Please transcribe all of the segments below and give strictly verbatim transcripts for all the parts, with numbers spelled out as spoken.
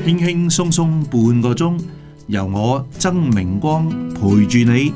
輕輕鬆鬆半個鐘，由我曾明光陪住你。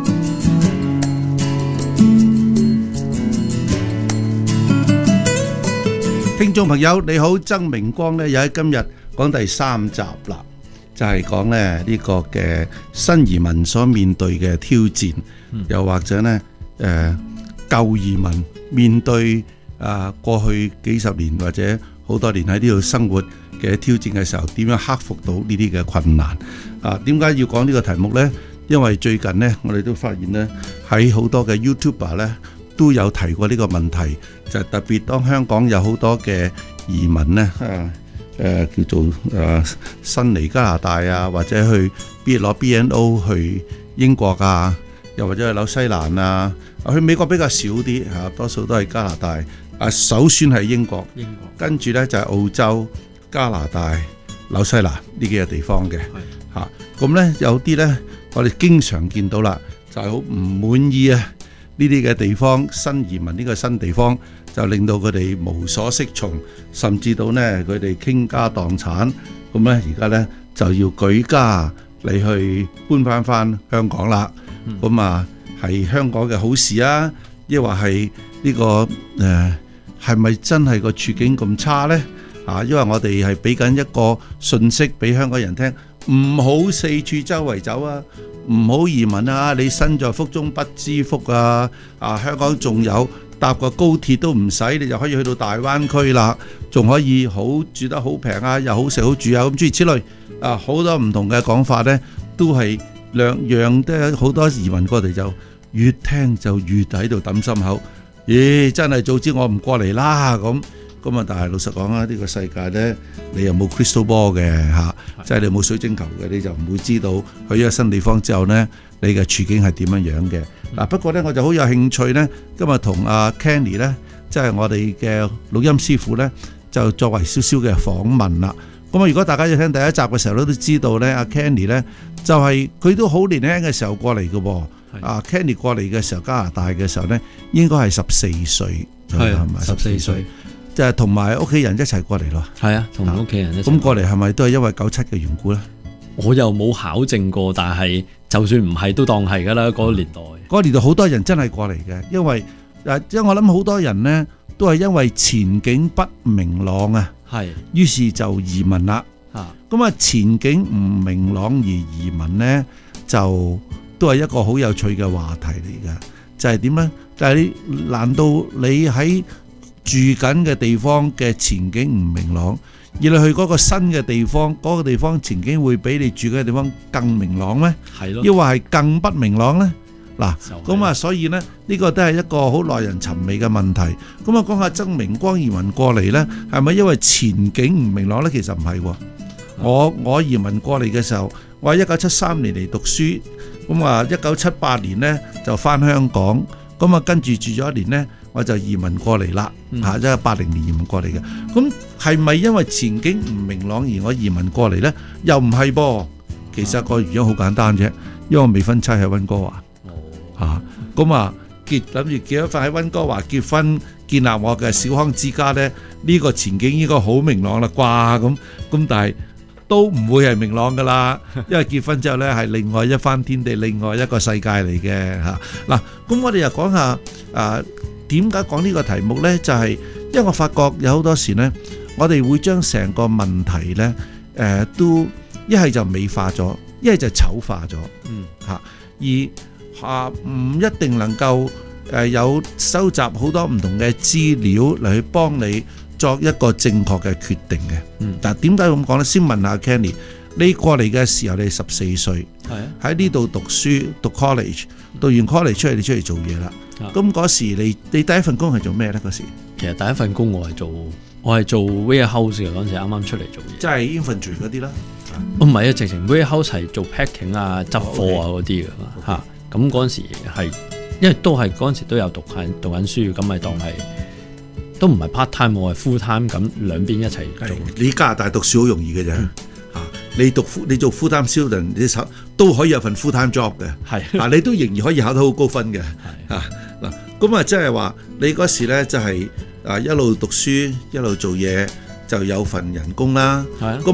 聽眾朋友你好，曾明光咧又喺今日講第三集啦，就係講咧呢個嘅新移民所面對嘅挑戰，嗯、又或者呢誒、呃、舊移民面對啊、呃、過去幾十年或者好多年喺呢度生活嘅挑戰嘅時候，點樣克服到呢啲嘅困難啊？點解要講呢個題目呢？因為最近呢，我哋都發現呢，喺好多嘅 YouTuber 呢都有提過呢個問題，就係、特別當香港有好多嘅移民呢，誒、啊呃、叫做誒、啊、新嚟加拿大啊，或者去 B 攞 B N O 去英國啊，又或者去紐西蘭啊，去美國比較少啲嚇、啊，多數都係加拿大。啊，首選係英國，英國跟住呢就係、是、澳洲、加拿大、紐西蘭呢幾個地方嘅嚇。咁呢、啊、有啲呢，我哋經常見到啦，就係好唔滿意啊呢啲嘅地方，新移民呢個新地方就令到佢哋無所適從，甚至到呢佢哋傾家蕩產。咁呢而家呢就要舉家嚟去搬翻翻香港啦。咁、嗯、啊係香港嘅好事啊，抑或係呢個誒？呃係咪真係個處境咁差呢？啊，因為我哋係俾緊一個訊息俾香港人聽，唔好四處周圍走啊，唔好移民啊！你身在福中不知福啊！啊，香港仲有搭個高鐵都唔使，你就可以去到大灣區啦，仲可以好住得好平啊，又好食好住啊，咁諸如此類啊，好多唔同嘅講法呢，都係兩樣都好多移民過嚟就越聽就越喺度揼心口。咦，真係早知我唔過嚟啦咁咁啊！但係老實講啊，呢個世界呢，你又冇 crystal ball 嘅嚇，即係你冇水晶球嘅，你就唔會知道去咗新地方之後呢，你嘅處境係點樣樣嘅。嗱，不過呢，我就好有興趣呢，今日同阿 Kenny 呢，即係我哋嘅錄音師傅呢，就作為少少嘅訪問啦。咁啊，如果大家要聽第一集嘅時候都知道呢，阿 Kenny 呢，就係佢都好年輕嘅時候過嚟嘅喎。啊 Kenny 過嚟嘅時候，加拿大嘅時候呢，應該係十四歲，係咪十四歲？即係同埋屋企人一齊過嚟咯。係啊，同埋屋企人一齊。咁過嚟係咪都係因為九七嘅緣故呢？ 我又冇考證過，但係就算唔係都當係㗎啦。嗰個年代， 嗰個年代好多人真係過嚟嘅，因為誒，因為我諗好多人呢都係因為前景不明朗啊，係，於是就移民啦。嚇，咁啊前景唔明朗而移民呢，就都係一個好有趣嘅話題嚟㗎，就係點呢？就係你難道你喺住緊嘅地方嘅前景唔明朗，而你去嗰個新嘅地方，嗰個地方前景會比你住嘅地方更明朗咩？係咯，抑或係更不明朗呢？嗱，咁啊，所以呢，呢個都係一個好耐人尋味嘅問題。咁啊，講下曾明光移民過嚟呢，係咪因為前景唔明朗呢？其實唔係喎。我我移民過嚟嘅時候，我喺一九七三年嚟讀書。咁啊，一九七八年呢就翻香港，咁啊跟住住咗一年呢，我就移民過嚟啦，嚇，即係八零年移民過嚟嘅。咁係咪因為前景唔明朗而我移民過嚟呢？又唔係噃，其實個原因好簡單啫，因為我未婚妻喺溫哥華，嚇，咁啊結諗住結咗婚喺溫哥華結婚，建立我嘅小康之家呢，呢個前景應該好明朗啦啩，咁咁但係都唔會係明朗噶啦，因為結婚之後呢係另外一番天地，另外一個世界嚟嘅嚇。嗱，咁我哋又講下啊，點解講呢個題目呢？就係因為我發覺有好多時呢，我哋會將成個問題呢，誒都一係就美化咗，一係就醜化咗，嗯嚇，而嚇唔一定能夠誒有收集好多唔同嘅資料嚟去幫你作一個正確嘅決定嘅。嗯，但係點解咁講呢？先問下 Kenny，你過嚟嘅時候你十四歲，喺呢度讀書讀 college， 讀完 college 出嚟你出嚟做嘢啦。咁嗰時你你第一份工係做咩呢？嗰時其實第一份工我係做我係做 warehouse 嘅，嗰陣時啱啱出嚟做嘢， 即係 infantry 嗰啲啦。 唔係啊，直情 warehouse 係做 packing 啊、執貨啊嗰啲嘅嚇。咁嗰陣時係因為都係嗰陣時都有讀緊讀緊書，咁咪當係都唔係 part time， 我係 full time， 咁兩邊一齊做。 你加拿大讀書好容易嘅啫嚇，你讀你做 full time student， 你手都可以有份 full time job 嘅，係啊，你都仍然可以考到好高分嘅嚇嗱。咁啊，即係話你嗰時咧就係啊一路讀書一路做嘢就有份人工啦。係啊，咁啊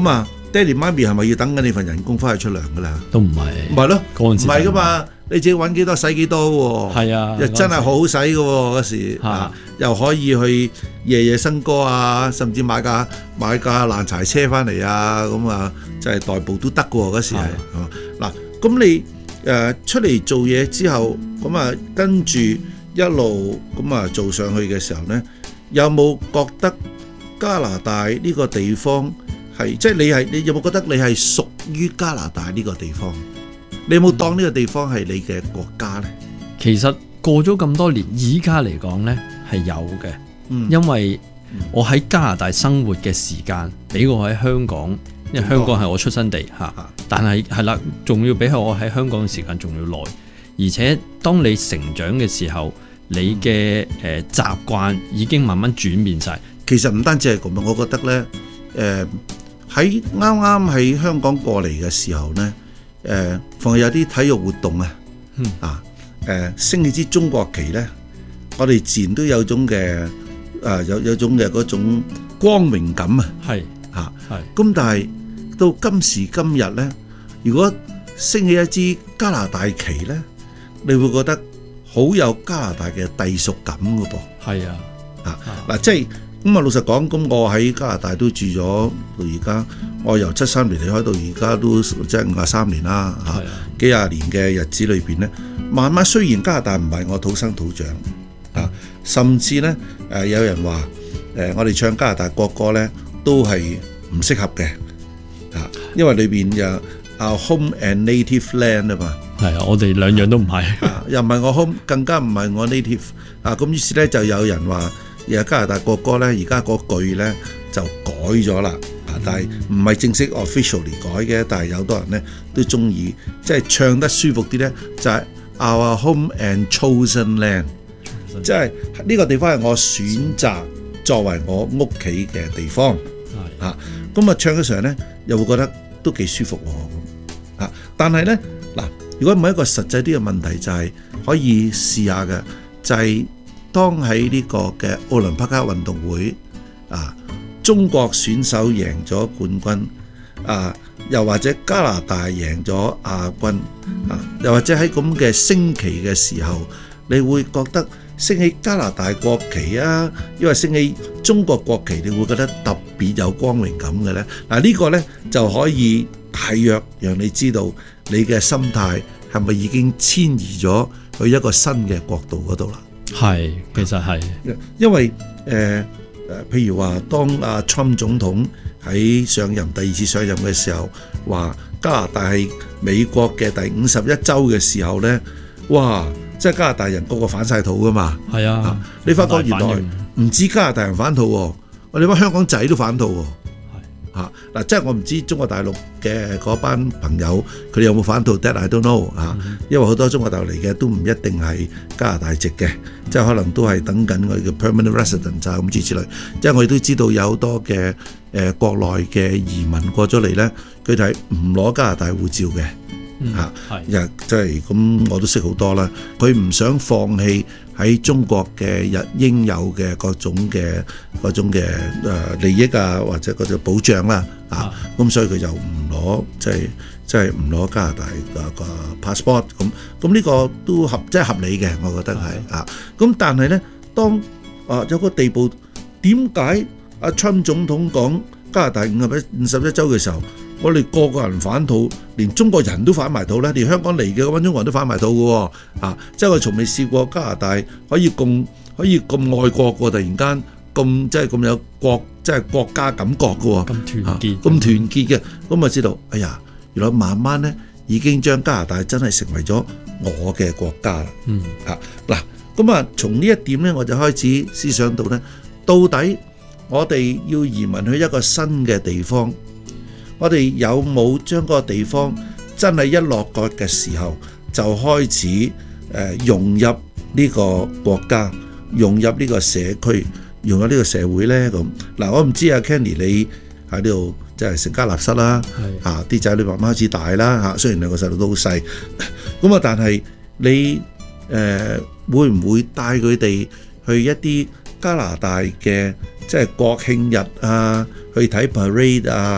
爹哋媽咪係咪要等緊你份人工翻去出糧㗎啦？ 都唔係， 唔係咯，唔嗰陣時係㗎嘛，你自己揾幾多使幾多喎。 係啊， 又真係好好使㗎喎嗰時啊，又可以去夜夜笙歌啊，甚至買架買架爛柴車翻嚟啊，咁啊，即係代步都得㗎喎嗰時係。嗱，咁你誒出嚟做嘢之後，咁啊跟住一路咁啊做上去嘅時候咧，有冇覺得加拿大呢個地方係即係你係你有冇覺得你係屬於加拿大呢個地方？你有冇當呢個地方係你嘅國家呢？ 其實過咗咁多年，依家嚟講呢係有嘅，嗯、因為我喺加拿大生活嘅時間比我喺香港，因為香港係我出生地嚇，嗯、但係係啦，仲要比我喺香港嘅時間仲要耐，而且當你成長嘅時候，你嘅誒習慣已經慢慢轉變晒。 其實唔單止係咁啊，我覺得呢，誒喺啱啱喺香港過嚟嘅時候呢，誒、呃，逢係有啲體育活動啊，嗯、啊，誒、呃，升起支中國旗呢，我哋自然都有種嘅，誒、呃，有有種嘅嗰種光榮感啊，係，嚇，係。咁但係到今時今日呢，如果升起一支加拿大旗呢，你會覺得好有加拿大嘅隸屬感噶噃。係啊，啊，嗱、啊，即係。咁啊，老實講，咁我喺加拿大都住咗到而家，我由七三年離開到而家都即係五十三年啦，嚇、啊，幾廿年嘅日子裏邊咧，慢慢雖然加拿大唔係我土生土長，啊，甚至咧誒、呃、有人話誒、呃、我哋唱加拿大國歌咧都係唔適合嘅，啊，因為裏邊有 Our Home and Native Land 啊嘛， 係啊，我哋兩樣都唔係、 啊，又唔係我 home， 更加唔係我 native， 啊，咁於是咧就有人話。而加拿大國歌咧，而家嗰句咧就改咗啦，啊！但係唔係正式 officially 改嘅，但係有多人咧都中意，即係唱得舒服啲咧，就係、是、Our Home and Chosen Land， 即係呢個地方係我選擇作為我屋企嘅地方，係啊，咁啊唱嘅時候咧又會覺得都幾舒服喎，啊！但係咧嗱，如果唔係一個實際啲嘅問題，就係、是、可以試下嘅，就係、是。當喺呢個嘅奧林匹克運動會啊，中國選手贏咗冠軍啊，又或者加拿大贏咗亞軍啊，又或者喺咁嘅升旗嘅時候，你會覺得升起加拿大國旗啊，因為升起中國國旗，你會覺得特別有光榮感嘅呢？嗱、啊，呢、呢個呢就可以大約讓你知道你嘅心態係咪已經遷移咗去一個新嘅國度嗰度啦。 係，其實係， 因為誒誒、呃，譬如話，當阿 Trump 總統喺上任第二次上任嘅時候，話加拿大係美國嘅第五十一州嘅時候咧，哇！即係加拿大人個個反晒肚噶嘛。係啊，啊，你發覺原來唔止加拿大人反肚喎，我哋班香港仔都反肚喎。嚇嗱、啊，即係我唔知中國大陸嘅嗰班朋友佢哋有冇反到 that I don't know 嚇、啊，因為好多中國大陸嚟嘅都唔一定係加拿大籍嘅，即係可能都係等緊我哋嘅 permanent resident 就咁諸之類。即係我哋都知道有好多嘅誒、呃、國內嘅移民過咗嚟咧，佢哋係唔攞加拿大護照嘅。嚇，又即係咁，我都識好多啦。佢唔想放棄喺中國嘅日應有嘅各種嘅嗰種嘅誒利益啊，或者嗰種保障啦。啊，咁所以佢就唔攞，即係即係唔攞加拿大個個 passport 咁。咁呢個都合即係合理嘅，我覺得係啊。咁但係咧，當啊有個地步，點解阿 Trump 總統講加拿大五十一五十一州嘅時候，我哋個個人反肚，連中國人都反埋肚咧，連香港嚟嘅嗰班中國人都反埋肚嘅喎，啊！即係我從未試過加拿大可以咁可以咁愛國喎，突然間咁即係咁有國即係國家感覺嘅喎，咁團結，咁團結嘅，咁啊知道，哎呀，原來慢慢咧已經將加拿大真係成為咗我嘅國家啦。嗯，啊嗱，咁啊從呢一點咧，我就開始思想到咧，到底我哋要移民去一個新嘅地方。我哋有冇將嗰個地方真係一落腳嘅時候就開始誒、呃、融入呢個國家、融入呢個社區、融入呢個社會呢？咁嗱，我唔知阿 Kenny 你喺呢度即係成家立室啦，嚇啲仔女慢慢開始大啦嚇，雖然兩個細路都好細，咁啊，但係你誒、呃、會唔會帶佢哋去一啲加拿大嘅即係國慶日啊，去睇 parade 啊？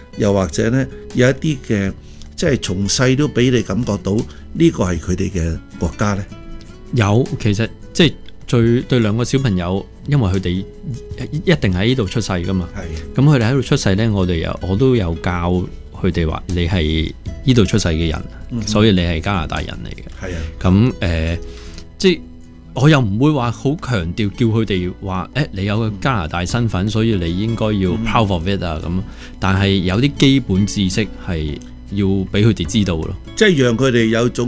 又或者呢有一啲嘅即係從細都俾你感覺到呢個係佢哋嘅國家呢？ 有，其實即係最對兩個小朋友，因為佢哋一定喺呢度出世噶嘛。係。咁佢哋喺度出世呢，我哋有我都有教佢哋話：你係呢度出世嘅人，嗯、所以你係加拿大人嚟嘅。係啊。咁誒、呃，即係我又唔會話好強調叫佢哋話誒，你有個加拿大身份，所以你應該要 proud of it 啊咁。但係有啲基本知識係要俾佢哋知道咯。 即係讓佢哋有種